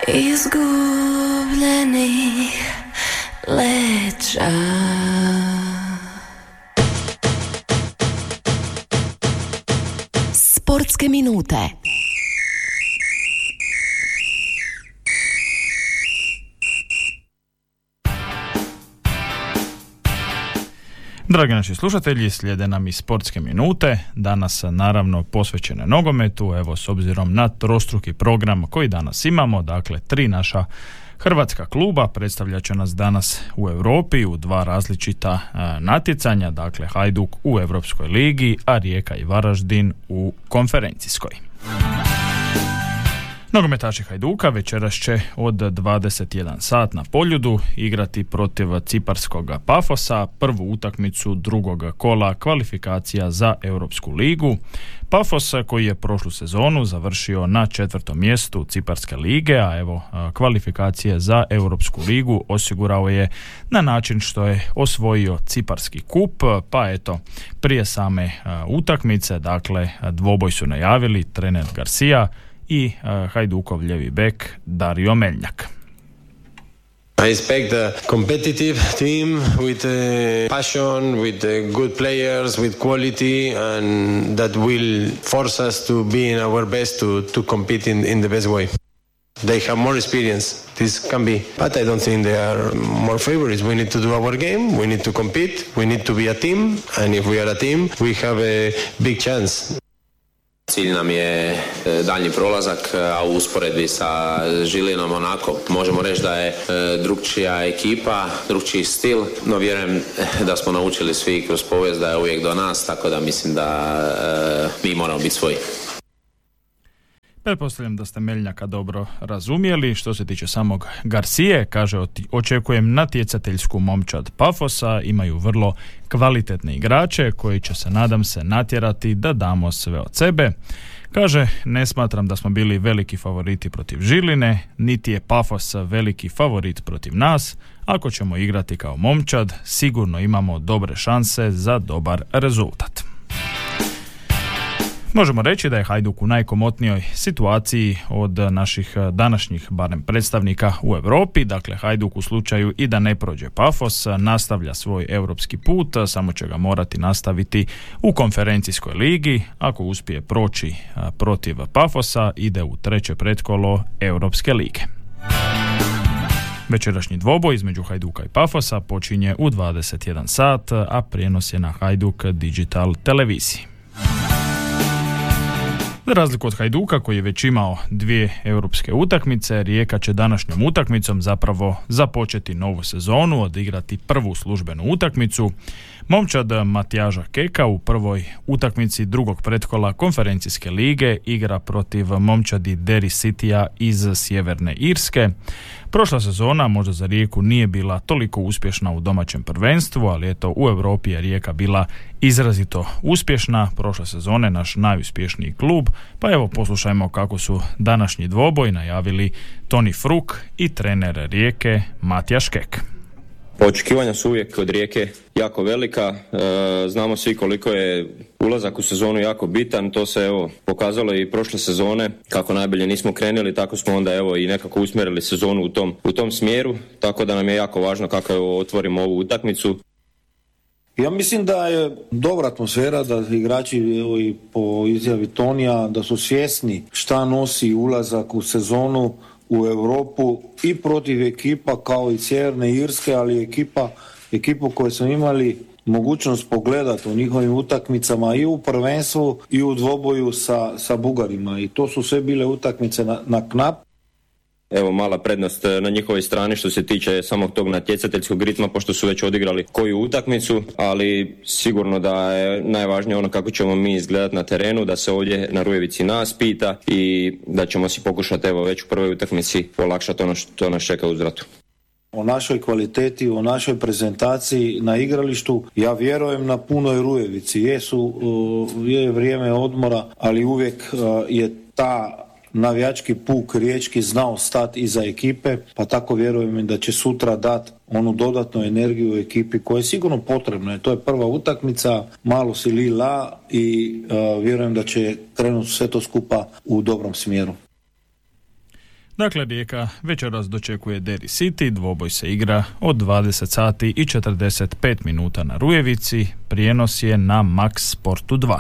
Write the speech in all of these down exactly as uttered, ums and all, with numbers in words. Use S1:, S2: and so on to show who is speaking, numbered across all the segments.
S1: izgubljenih leđa. Sportske minute.
S2: Dragi naši slušatelji, slijede nam i sportske minute, danas naravno posvećene nogometu, evo s obzirom na trostruki program koji danas imamo, dakle tri naša hrvatska kluba predstavljat će nas danas u Europi u dva različita e, natjecanja, dakle Hajduk u Europskoj ligi, a Rijeka i Varaždin u konferencijskoj. Nogometaši Hajduka večeras će od dvadeset jedan sat na Poljudu igrati protiv ciparskog Pafosa, prvu utakmicu drugog kola kvalifikacija za Europsku ligu. Pafos koji je prošlu sezonu završio na četvrtom mjestu Ciparske lige, a evo kvalifikacije za Europsku ligu osigurao je na način što je osvojio Ciparski kup, pa eto prije same utakmice, dakle dvoboj su najavili trener Garcia i uh, Hajdukov ljevi bek Dario Meljnjak.
S3: I expect a competitive team with uh, passion, with uh, good players, with quality, and that will force us to be in our best to, to compete in, in the best way. They have more experience, this can be, but I don't think they are more favorites. We need to do our game, we need to compete, we need to be a team, and if we are a team, we have a big chance.
S4: Cilj nam je daljnji prolazak, a u usporedbi sa Žilinom onako možemo reći da je drugčija ekipa, drugčiji stil, no vjerujem da smo naučili svi kroz povijest da je uvijek do nas, tako da mislim da mi moramo biti svoji.
S2: Pretpostavljam da ste Meljnjaka dobro razumjeli. Što se tiče samog Garcije, kaže očekujem natjecateljsku momčad Pafosa, imaju vrlo kvalitetne igrače koji će se, nadam se, natjerati da damo sve od sebe. Kaže, ne smatram da smo bili veliki favoriti protiv Žiline, niti je Pafos veliki favorit protiv nas. Ako ćemo igrati kao momčad, sigurno imamo dobre šanse za dobar rezultat. Možemo reći da je Hajduk u najkomotnijoj situaciji od naših današnjih barem predstavnika u Europi. Dakle, Hajduk u slučaju i da ne prođe Pafos nastavlja svoj europski put, samo će ga morati nastaviti u konferencijskoj ligi. Ako uspije proći protiv Pafosa, ide u treće pretkolo Europske lige. Večerašnji dvoboj između Hajduka i Pafosa počinje u dvadeset jedan sat, a prijenos je na Hajduk Digital televiziji. Za razliku od Hajduka koji je već imao dvije europske utakmice, Rijeka će današnjom utakmicom zapravo započeti novu sezonu, odigrati prvu službenu utakmicu. Momčad Matijaža Keka u prvoj utakmici drugog pretkola konferencijske lige igra protiv momčadi Derry Citya iz Sjeverne Irske. Prošla sezona možda za Rijeku nije bila toliko uspješna u domaćem prvenstvu, ali eto u Europi je Rijeka bila izrazito uspješna. Prošle sezone naš najuspješniji klub, pa evo poslušajmo kako su današnji dvoboj najavili Toni Fruk i trener Rijeke Matijaš Kek.
S5: Očekivanja su uvijek od Rijeke jako velika, e, znamo svi koliko je ulazak u sezonu jako bitan, to se evo pokazalo i prošle sezone, kako najbolje nismo krenuli, tako smo onda evo i nekako usmjerili sezonu u tom, u tom smjeru, tako da nam je jako važno kako evo, otvorimo ovu utakmicu.
S6: Ja mislim da je dobra atmosfera, da igrači evo, i po izjavi Tonija da su svjesni šta nosi ulazak u sezonu u Europu i protiv ekipa kao i Sjeverne Irske, ali ekipa, ekipu koju smo imali mogućnost pogledati u njihovim utakmicama i u prvenstvu i u dvoboju sa, sa Bugarima i to su sve bile utakmice na, na knap.
S5: Evo mala prednost na njihovoj strani što se tiče samog tog natjecateljskog ritma, pošto su već odigrali koju utakmicu, ali sigurno da je najvažnije ono kako ćemo mi izgledati na terenu, da se ovdje na Rujevici nas pita i da ćemo si pokušati evo već u prvoj utakmici olakšati ono što nas čeka uz vratu.
S6: O našoj kvaliteti, o našoj prezentaciji na igralištu, ja vjerujem na punoj Rujevici. Jesu, je vrijeme odmora, ali uvijek je ta navijački puk riječki znao stati iza ekipe, pa tako vjerujem da će sutra dati onu dodatnu energiju u ekipi koja je sigurno potrebna. To je prva utakmica, malo si lila i uh, vjerujem da će krenuti sve to skupa u dobrom smjeru.
S2: Dakle, Rijeka večeras dočekuje Derry City, dvoboj se igra od dvadeset sati i četrdeset pet minuta na Rujevici, prijenos je na Max Sportu dva.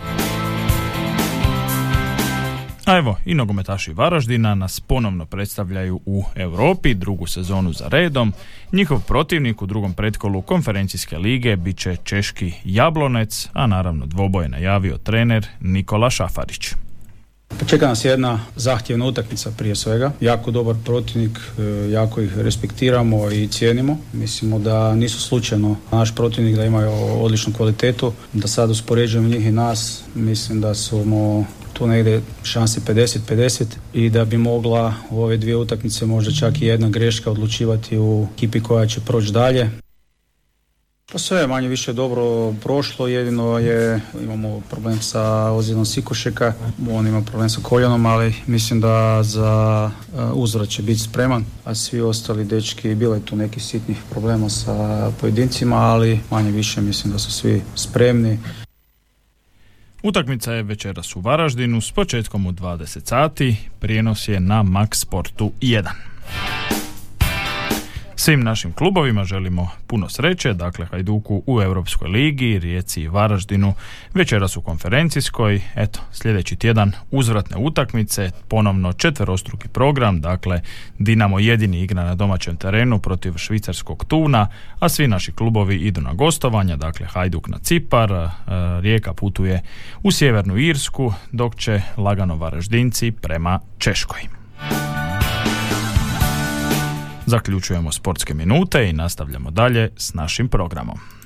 S2: A evo, i nogometaši Varaždina nas ponovno predstavljaju u Europi, drugu sezonu za redom. Njihov protivnik u drugom pretkolu konferencijske lige bit će češki Jablonec, a naravno dvoboj je najavio trener Nikola Šafarić.
S7: Čeka nas jedna zahtjevna utakmica prije svega, jako dobar protivnik, jako ih respektiramo i cijenimo. Mislimo da nisu slučajno naš protivnik, da imaju odličnu kvalitetu, da sad uspoređujemo njih i nas, mislim da smo tu negdje šanse pedeset pedeset i da bi mogla u ove dvije utakmice možda čak i jedna greška odlučivati u ekipi koja će proći dalje. Pa sve je manje više dobro prošlo, jedino je, imamo problem sa ozljedom Sikošeka, on ima problem sa koljenom, ali mislim da za uzvrat će biti spreman, a svi ostali dečki, bilo je tu nekih sitnih problema sa pojedincima, ali manje više mislim da su svi spremni.
S2: Utakmica je večeras u Varaždinu s početkom u dvadeset sati, prijenos je na Max Sportu jedan. Svim našim klubovima želimo puno sreće, dakle Hajduku u Europskoj ligi, Rijeci i Varaždinu večeras u konferencijskoj. Eto, sljedeći tjedan uzvratne utakmice, ponovno četverostruki program, dakle Dinamo jedini igra na domaćem terenu protiv švicarskog Tuna, a svi naši klubovi idu na gostovanja, dakle Hajduk na Cipar, Rijeka putuje u Sjevernu Irsku, dok će lagano Varaždinci prema Češkoj. Zaključujemo sportske minute i nastavljamo dalje s našim programom.